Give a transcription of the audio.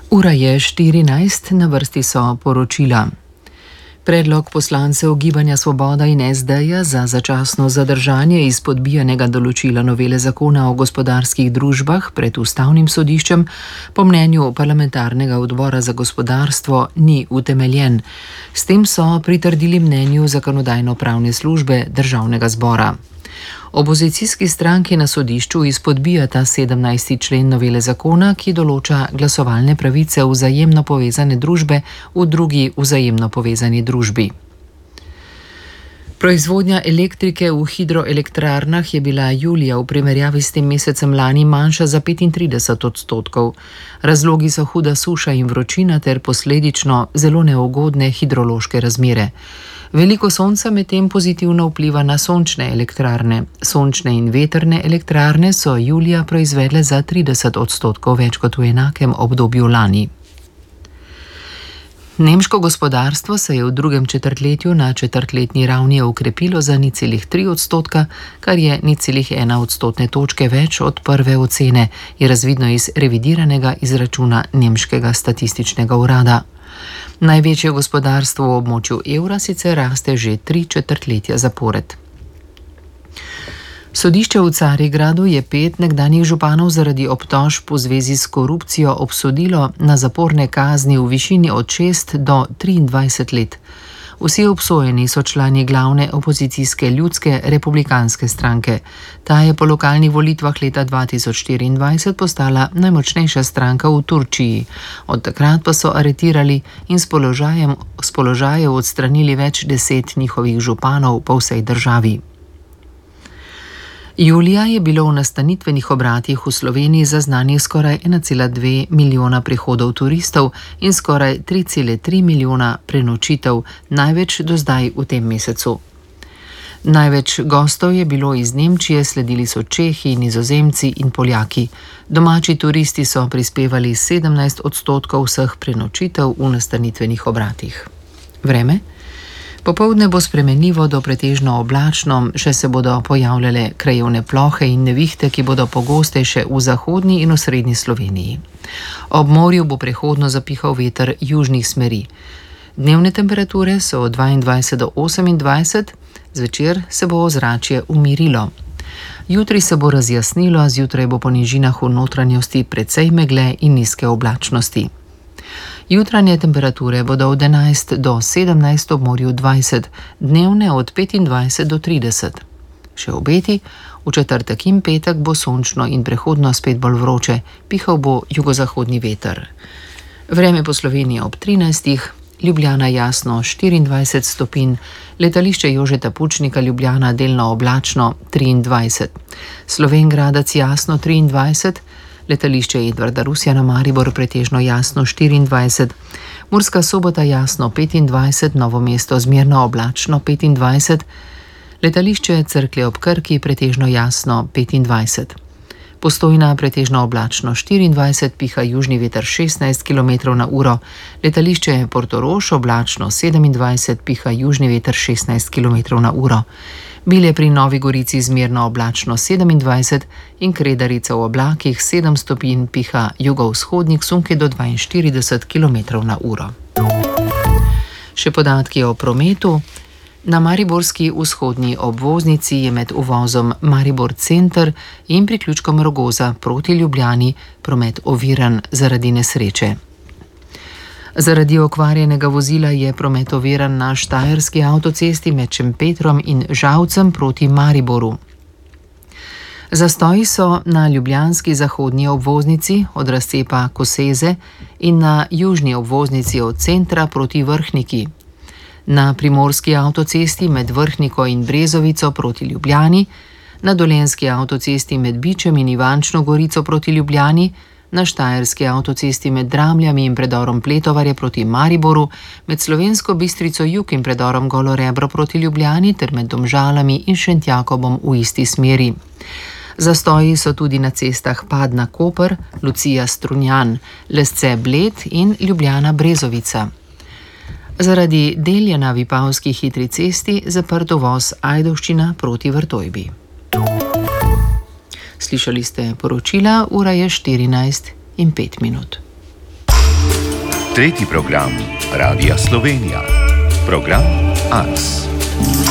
Ura je 14, na vrsti so poročila. Predlog poslancev Gibanja Svoboda in SD-ja za začasno zadržanje izpodbijanega določila novele zakona o gospodarskih družbah pred ustavnim sodiščem po mnenju parlamentarnega odbora za gospodarstvo ni utemeljen. S tem so pritrdili mnenju zakonodajno-pravne službe Državnega zbora. Opozicijski stranki na sodišču izpodbijata 17. člen novele zakona, ki določa glasovalne pravice vzajemno povezane družbe v drugi vzajemno povezani družbi. Proizvodnja elektrike v hidroelektrarnah je bila julija v primerjavi s tem mesecem lani manjša za 35%. Razlogi so huda suša in vročina ter posledično zelo neugodne hidrološke razmere. Veliko sonca medtem pozitivno vpliva na sončne elektrarne. Sončne in vetrne elektrarne so julija proizvedle za 30% več kot v enakem obdobju lani. Nemško gospodarstvo se je v drugem četrtletju na četrtletni ravni okrepilo za 0,3%, kar je 0,1 odstotne točke več od prve ocene, je razvidno iz revidiranega izračuna Nemškega statističnega urada. Največje gospodarstvo v območju evra sicer raste že 3 četrtletja zapored. Sodišče v Carigradu je 5 nekdanjih županov zaradi obtožb v zvezi s korupcijo obsodilo na zaporne kazni v višini od 6 do 23 let. Vsi obsojeni so člani glavne opozicijske ljudske republikanske stranke. Ta je po lokalnih volitvah leta 2024 postala najmočnejša stranka v Turčiji. Od takrat pa so aretirali in s položajev odstranili več 10 njihovih županov po vsej državi. Julija je bilo v nastanitvenih obratih v Sloveniji zaznanih skoraj 1,2 milijona prihodov turistov in skoraj 3,3 milijona prenočitev, največ do zdaj v tem mesecu. Največ gostov je bilo iz Nemčije, sledili so Čehi, Nizozemci in Poljaki. Domači turisti so prispevali 17% vseh prenočitev v nastanitvenih obratih. Vreme? Popoldne bo spremenljivo do pretežno oblačno, še se bodo pojavljale krajevne plohe in nevihte, ki bodo pogostejše v zahodni in osrednji Sloveniji. Ob morju bo prehodno zapihal veter južnih smeri. Dnevne temperature so od 22 do 28, zvečer se bo ozračje umirilo. Jutri se bo razjasnilo, zjutraj bo po nižinah v notranjosti precej megle in nizke oblačnosti. Jutranje temperature bodo od 11 do 17, ob morju 20, dnevne od 25 do 30. Še obeti, v četrtek in petek bo sončno in prehodno spet bolj vroče, pihal bo jugozahodni veter. Vreme po Sloveniji ob 13, Ljubljana jasno 24 stopinj, letališče Jožeta Pučnika Ljubljana delno oblačno 23, Slovenj Gradec jasno 23, letališče Edvarda Rusjana Maribor pretežno jasno 24, Murska Sobota jasno 25, Novo mesto zmerno oblačno 25, letališče Cerklje ob Krki pretežno jasno 25. Postojna pretežno oblačno 24, piha južni veter 16 km/h, letališče Portorož oblačno 27, piha južni veter 16 km/h. Bilje pri Novi Gorici zmerno oblačno 27 in Kredarica v oblakih 7 stopinj, piha jugovzhodnik sunke do 42 km/h. Še podatki o prometu. Na mariborski vzhodni obvoznici je med uvozom Maribor Center in priključkom Rogoza proti Ljubljani promet oviran zaradi nesreče. Zaradi okvarjenega vozila je promet oviran na štajerski avtocesti med Šempetrom in Žalcem proti Mariboru. Zastoji so na ljubljanski zahodni obvoznici od razcepa Koseze in na južni obvoznici od centra proti Vrhniki. Na primorski avtocesti med Vrhniko in Brezovico proti Ljubljani, na dolenjski avtocesti med Bičem in Ivančno Gorico proti Ljubljani, na štajerski avtocesti med Dramljami in predorom Pletovarje proti Mariboru, med Slovensko Bistrico jug in predorom Golo Rebro proti Ljubljani ter med Domžalami in Šentjakobom v isti smeri. Zastoji so tudi na cestah Padna-Koper, Lucija-Strunjan, Lesce-Bled in Ljubljana-Brezovica. Zaradi delja na Vipavski hitri cesti zaprt uvoz Ajdovščina proti Vrtojbi. Slišali ste poročila, ura je 14:05. Tretji program Radia Slovenija. Program Ars.